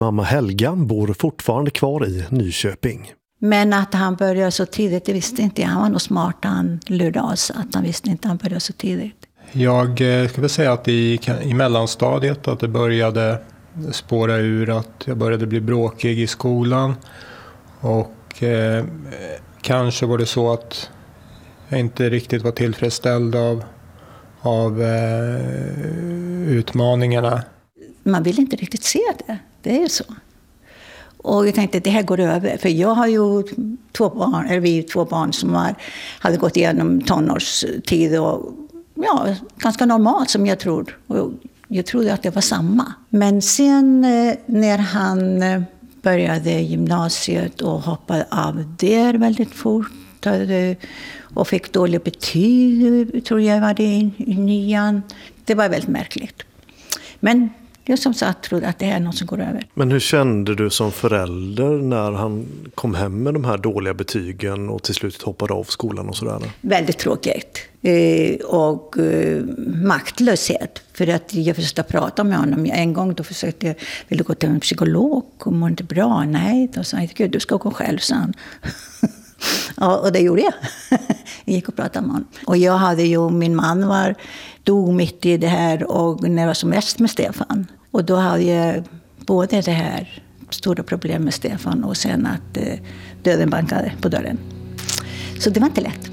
Mamma Helga bor fortfarande kvar i Nyköping. Men att han började så tidigt, det visste inte jag. Han var nog smart, han lurade oss att han visste inte att han började så tidigt. Jag ska väl säga att i mellanstadiet att det började spåra ur, att jag började bli bråkig i skolan. Och kanske var det så att jag inte riktigt var tillfredsställd av utmaningarna. Man vill inte riktigt se det, det är ju så. Och jag tänkte att det här går över. För jag har ju två barn som hade gått igenom tonårstid och ja, ganska normalt som jag tror. Och jag trodde att det var samma. Men sen när han började gymnasiet och hoppade av där väldigt fort och fick dåliga betyg, tror jag var det i nian. Det var väldigt märkligt. Men jag som sagt trodde att det här är något som går över. Men hur kände du som förälder när han kom hem med de här dåliga betygen och till slut hoppade av skolan och sådär? Väldigt tråkigt. Och maktlöshet. För att jag försökte prata med honom. En gång då försökte jag, ville gå till en psykolog och må inte bra. Nej, då sa jag, Gud, du ska gå själv, sa han. Och det gjorde jag. Jag gick och pratade med honom. Och jag hade ju, min man dog mitt i det här och när jag var som mest med Stefan. Och då hade jag både det här stora problem med Stefan och sen att döden bankade på dörren. Så det var inte lätt.